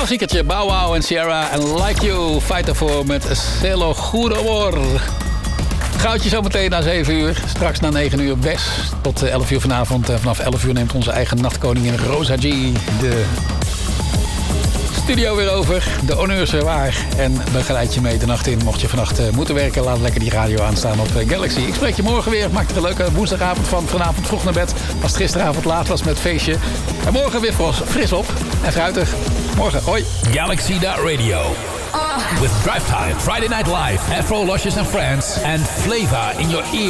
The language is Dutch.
Klassiekertje, Bow Wow en Sierra en Like You. Fight ervoor met Celo Goede Amor. Goudje zometeen na 7 uur. Straks na 9 uur Wes. Tot 11 uur vanavond. Vanaf 11 uur neemt onze eigen nachtkoningin Rosa G. de studio weer over. De honneurs er waar. En begeleid je mee de nacht in. Mocht je vannacht moeten werken, laat lekker die radio aanstaan op Galaxy. Ik spreek je morgen weer. Maak er een leuke woensdagavond van. Vanavond vroeg naar bed. Als het gisteravond laat was met feestje. En morgen weer fris op. En fruitig. Morgen. Hoi. Galaxy.radio. With Drive Time, Friday Night Live, Afro Luscious and Friends, and Flavor in your ear.